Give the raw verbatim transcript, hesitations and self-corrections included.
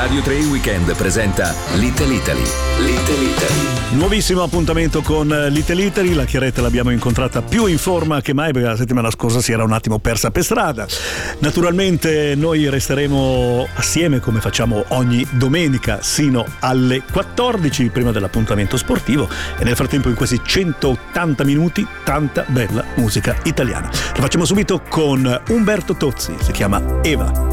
Radio tre Weekend presenta Little Italy. Little Italy. Nuovissimo appuntamento con Little Italy. La Chiaretta l'abbiamo incontrata più in forma che mai, perché la settimana scorsa si era un attimo persa per strada. Naturalmente noi resteremo assieme come facciamo ogni domenica sino alle quattordici prima dell'appuntamento sportivo, e nel frattempo in questi centottanta minuti tanta bella musica italiana. Lo facciamo subito con Umberto Tozzi, si chiama Eva.